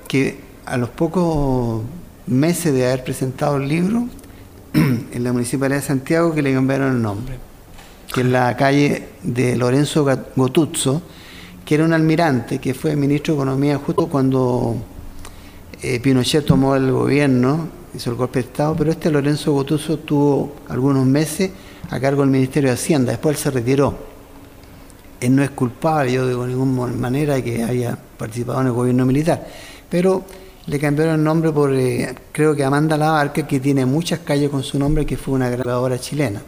que a los pocos meses de haber presentado el libro, en la Municipalidad de Santiago, que le cambiaron el nombre, que es la calle de Lorenzo Gotuzzo, que era un almirante que fue ministro de Economía justo cuando Pinochet tomó el gobierno, hizo el golpe de Estado, pero Lorenzo Gotuzzo tuvo algunos meses a cargo del Ministerio de Hacienda, después él se retiró. Él no es culpable, yo digo, de ninguna manera de que haya participado en el gobierno militar, pero le cambiaron el nombre por, creo que Amanda Labarca, que tiene muchas calles con su nombre, que fue una grabadora chilena.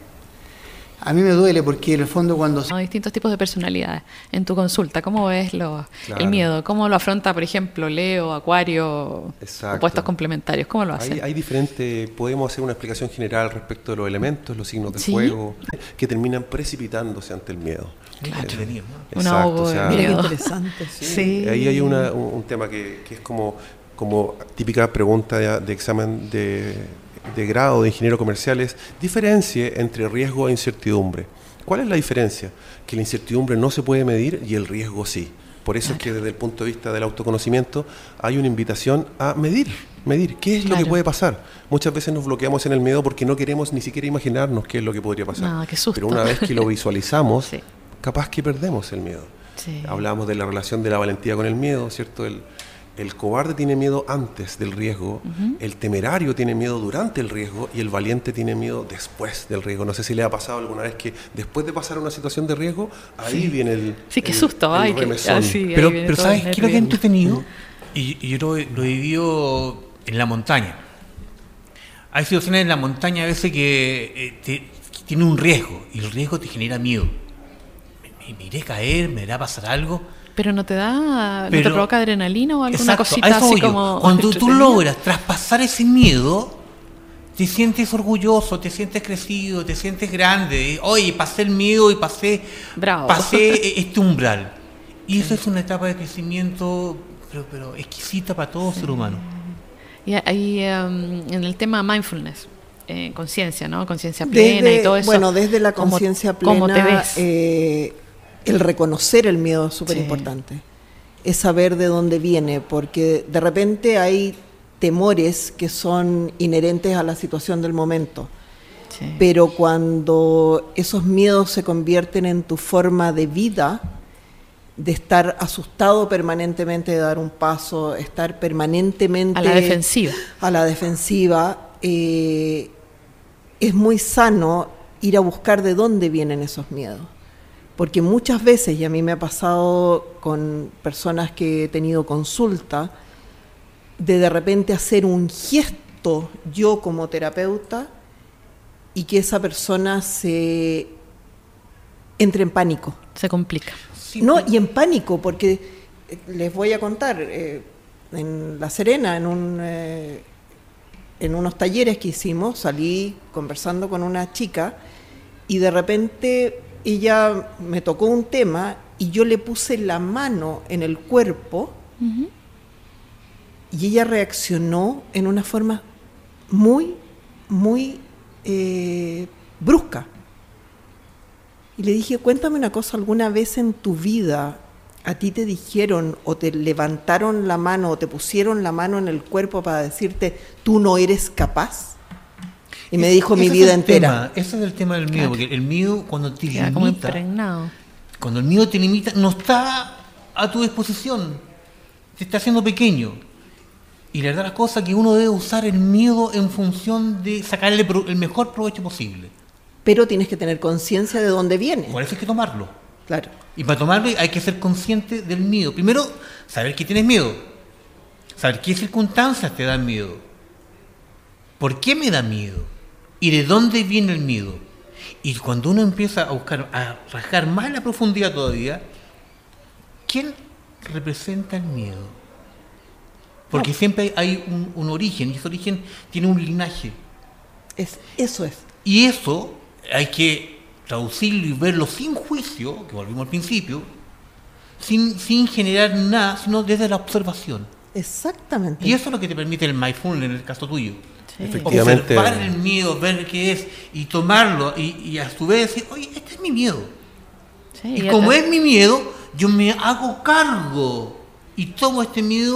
A mí me duele porque en el fondo cuando... Distintos tipos de personalidades. En tu consulta, ¿cómo ves el miedo? ¿Cómo lo afronta, por ejemplo, Leo, Acuario, opuestos complementarios? ¿Cómo lo hacen? Hay diferentes... Podemos hacer una explicación general respecto de los elementos, los signos de fuego, que terminan precipitándose ante el miedo. Claro. Un ahogo de miedo. Interesante. Sí. Ahí hay un tema que es como típica pregunta de examen de grado de ingeniero comercial, es diferencie entre riesgo e incertidumbre. ¿Cuál es la diferencia? Que la incertidumbre no se puede medir y el riesgo sí. Por eso es que desde el punto de vista del autoconocimiento hay una invitación a medir qué es lo que puede pasar. Muchas veces nos bloqueamos en el miedo porque no queremos ni siquiera imaginarnos qué es lo que podría pasar. Qué susto. Pero una vez que lo visualizamos, capaz que perdemos el miedo. Sí. Hablamos de la relación de la valentía con el miedo, ¿cierto? El cobarde tiene miedo antes del riesgo, el temerario tiene miedo durante el riesgo y el valiente tiene miedo después del riesgo. No sé si le ha pasado alguna vez que después de pasar una situación de riesgo, ahí viene el qué susto, remesón. Pero ¿sabes qué es lo que he entretenido? Y yo lo he vivido en la montaña. Hay situaciones en la montaña a veces que tiene un riesgo y el riesgo te genera miedo. ¿Me iré a caer? ¿Me irá a pasar algo? Pero no te provoca adrenalina o alguna cosita así como... Cuando tú logras traspasar ese miedo, te sientes orgulloso, te sientes crecido, te sientes grande. Oye, pasé el miedo y pasé este umbral. Y eso es una etapa de crecimiento, pero exquisita para todo ser humano. Y ahí en el tema mindfulness, conciencia, ¿no? Conciencia plena y todo eso. Bueno, desde la conciencia plena... ¿Cómo te ves? El reconocer el miedo es súper importante. Es saber de dónde viene, porque de repente hay temores que son inherentes a la situación del momento. Sí. Pero cuando esos miedos se convierten en tu forma de vida, de estar asustado permanentemente, de dar un paso, estar permanentemente... A la defensiva. Es muy sano ir a buscar de dónde vienen esos miedos. Porque muchas veces, y a mí me ha pasado con personas que he tenido consulta, de repente hacer un gesto yo como terapeuta y que esa persona se entre en pánico. Se complica. No, y en pánico, porque les voy a contar, en La Serena, en unos talleres que hicimos, salí conversando con una chica y de repente... ella me tocó un tema y yo le puse la mano en el cuerpo y ella reaccionó en una forma muy, muy brusca. Y le dije, cuéntame una cosa, ¿alguna vez en tu vida a ti te dijeron o te levantaron la mano o te pusieron la mano en el cuerpo para decirte, tú no eres capaz? Y me dijo mi vida entera. Ese es el tema del miedo, porque el miedo cuando te limita, como impregnado. Cuando el miedo te limita, no está a tu disposición, te está haciendo pequeño. Y la verdad la cosa es que uno debe usar el miedo en función de sacarle el mejor provecho posible. Pero tienes que tener conciencia de dónde viene. Por eso hay que tomarlo. Claro. Y para tomarlo hay que ser consciente del miedo. Primero, saber que tienes miedo. Saber qué circunstancias te dan miedo. ¿Por qué me da miedo? ¿Y de dónde viene el miedo? Y cuando uno empieza a buscar, a rasgar más la profundidad todavía, ¿quién representa el miedo? Porque siempre hay un origen, y ese origen tiene un linaje. Eso es. Y eso hay que traducirlo y verlo sin juicio, que volvimos al principio, sin generar nada, sino desde la observación. Exactamente. Y eso es lo que te permite el mindfulness en el caso tuyo. Sí. Efectivamente. Observar el miedo, ver qué es y tomarlo y a su vez decir, oye, este es mi miedo. Sí, y como es mi miedo, yo me hago cargo y tomo este miedo